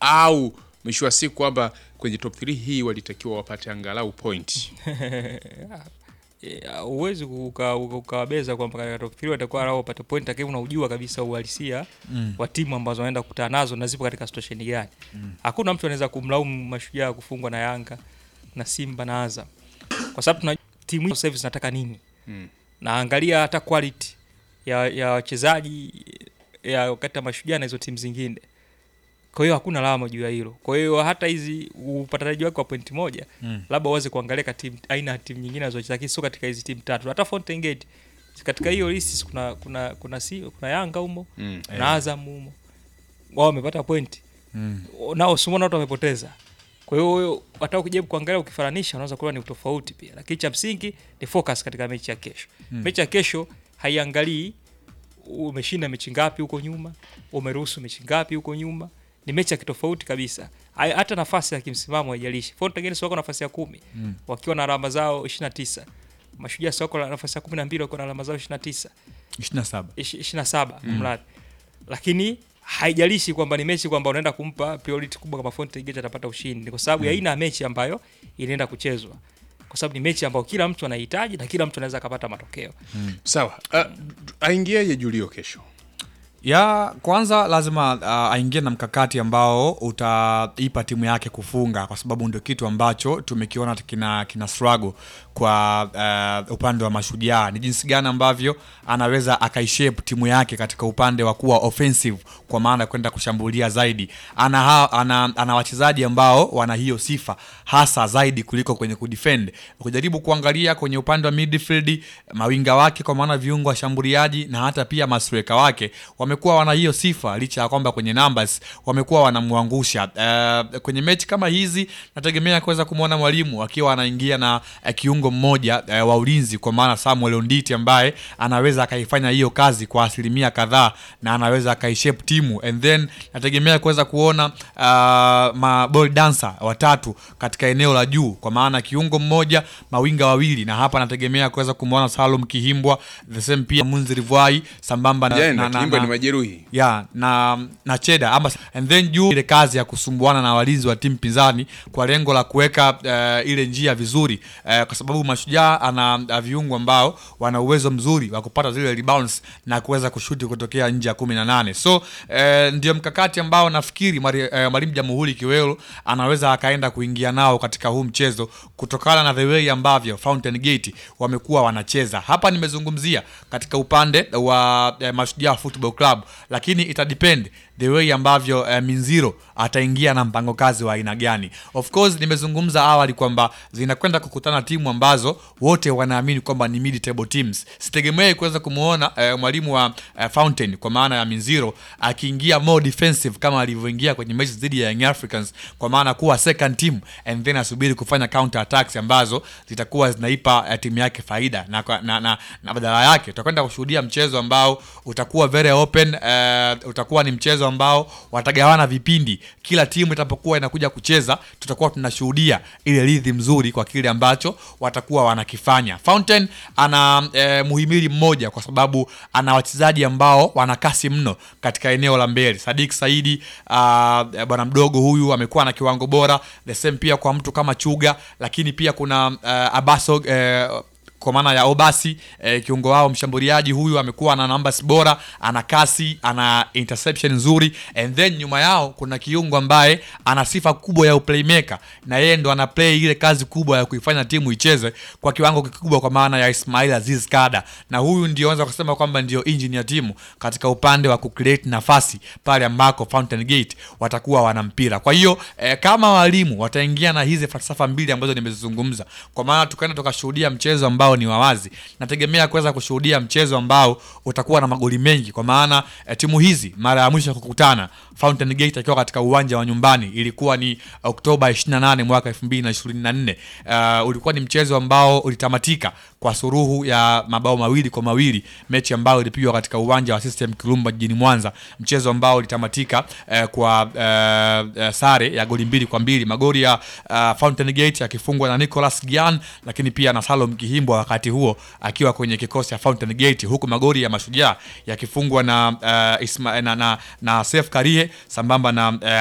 au mwisho wa siku kwamba kwenye top 3 hii walitakiwa wapate angalau point? Uwezi ukawabeza kwamba katika top 3 watakuwa wao wapate point, lakini unajua kabisa uhalisia wa timu ambazo wanaenda kukutana nazo na zipo katika situation gani. Hakuna mtu anaweza kumlaumu Mashujaa kufungwa na Yanga na Simba na Azam, kwa sababu tuna timu hizo sasa hivi zinataka nini. Na angalia hata quality ya wachezaji ya wakati wa Mashujaa na hizo timu zingine. Kwa hiyo hakuna lawama juu ya hilo. Kwa hiyo hata hizi upatanaji wake wa point moja labda uweze kuangalia katika aina ya timu nyingine zinazocheza, sio katika hizi timu tatu. Hata Fountain Gate katika hiyo list kuna Yanga humo na Azam humo, wao wamepata point nao Sumona watu wamepoteza. Kwa hiyo hata ukijaribu kuangalia ukifananisha unaweza kuona ni utofauti pia, lakini cha msingi ni focus katika mechi ya kesho. Mechi ya kesho haiangalii umeshinda mechi ngapi huko nyuma, umeruhusu mechi ngapi huko nyuma. Ni mechi ya kitofauti kabisa. Hata nafasi ya kimsimamo haijalishi. Fountain Gate wako nafasi ya 10 wakiwa na alama zao 29. Mashujaa wako na nafasi ya 12 wakiwa na alama zao 27 mradi. Lakini haijalishi kwamba ni mechi kwamba unaenda kumpa priority kubwa kama Fountain Gate atapata ushindi, kwa sababu ya aina mechi ambayo inaenda kuchezwa, kwa sababu ni mechi ambayo kila mtu anahitaji na kila mtu anaweza kupata matokeo. Sawa. Aingiaje Julio kesho? Ya kwanza lazima aingie na mkakati ambao utaipa timu yake kufunga, kwa sababu ndio kitu ambacho tumekiona kina struggle kwa upande wa Mashujaa. Ni jinsi gani ambavyo anaweza akaishape timu yake katika upande wa kuwa offensive, kwa maana kwenda kushambulia zaidi. Ana wachezaji ambao wana hiyo sifa hasa zaidi kuliko kwenye kudefend. Ukijaribu kuangalia kwenye upande wa midfield, mawinga wake kwa maana viungo washambuliaji na hata pia masweka wake wamekuwa wana hiyo sifa, licha ya kwamba kwenye numbers wamekuwa wanamwangusha. Kwenye mechi kama hizi nategemea kuweza kumuona mwalimu akiwa anaingia na kiungo mmoja wa ulinzi, kwa maana Samuel Onditi ambaye anaweza akaifanya hiyo kazi kwa asilimia kadhaa na anaweza akaishape timu. And then nategemea kuweza kuona ball dancer watatu katika eneo la juu, kwa maana kiungo mmoja, mawinga wawili, na hapa nategemea kuweza kumuona Salum Kihimbwa, the same pia Munziri Vuai sambamba na majeruhi na Cheda ama, and then juu ile kazi ya kusumbuana na walinzi wa timu pinzani kwa lengo la kuweka ile njia vizuri, kwa sababu Mashujaa ana viungo ambao wana uwezo mzuri wa kupata zile rebounds na kuweza kushuti kutokea nje ya 18. So ndio mkakati ambao nafikiri Mwalimu Jamhuri Kiwelo anaweza akaenda kuingia nao katika huu mchezo, kutokana na the way ambavyo Fountain Gate wamekuwa wanacheza. Hapa nimezungumzia katika upande wa Mashujaa Football Club, lakini itadepend the way ambavyo Minziro ataingia na mpango kazi wa aina gani. Of course nimezungumza awali kwamba zinakwenda kukutana timu ambazo wote wanaamini kwamba ni mid table teams. Sitegemei kuweza kumuona mwalimu wa Fountain kwa maana ya Minziro akiingia more defensive kama alivyoingia kwenye mechi dhidi ya Young Africans, kwa maana kuwa second team and then asubiri kufanya counter attacks ambazo zitakuwa zinaipa timu yake faida, na badala yake tutakwenda kushuhudia mchezo ambao utakuwa very open. Utakuwa ni mchezo ambao watagawana vipindi. Kila timu itapokuwa inakuja kucheza tutakuwa tunashuhudia ile rhythm nzuri kwa kile ambacho watakuwa wanakifanya. Fountain ana muhimili mmoja, kwa sababu ana wachezaji ambao wana kasi mno katika eneo la mbele. Sadik Saidi bwana mdogo huyu amekuwa na kiwango bora, the same pia kwa mtu kama Chuga, lakini pia kuna Abaso kwa maana ya Obasi, kiungo wao mshambuliaji huyu amekuwa na numbers bora, ana kasi, ana interception nzuri. And then nyuma yao kuna kiungo ambaye ana sifa kubwa ya playmaker, na yeye ndo ana play ile kazi kubwa ya kuifanya timu icheze kwa kiwango kikubwa, kwa maana ya Ismail Aziz Kada, na huyu ndio anaweza kusema kwamba ndio engine ya timu katika upande wa kucreate nafasi pale ambako Fountain Gate watakuwa wana mpira. Kwa hiyo kama walimu wataingia na hizi falsafa mbili ambazo nimezizungumza, kwa maana tukaenda tukashuhudia mchezo ambao ni wawazi, nategemea kuweza kushuhudia mchezo ambao utakuwa na magoli mengi, kwa maana timu hizi mara ya mwisho kukutana Fountain Gate akiwa katika uwanja wa nyumbani ilikuwa ni Oktoba 28 mwaka 2024. Ulikuwa ni mchezo ambao ulitamatika kwa suruhu ya mabao 2-2, mechi ambayo ilipigwa katika uwanja wa System Kirumba jijini Mwanza, mchezo ambao ulitamatika kwa sare ya goli 2-2, magoli ya Fountain Gate yakifungwa na Nicholas Gian, lakini pia na Salom Kihimbwa wakati huo akiwa kwenye kikosi cha Fountain Gate, huku magoli ya Mashujaa yakifungwa na Seif Karihe sambamba na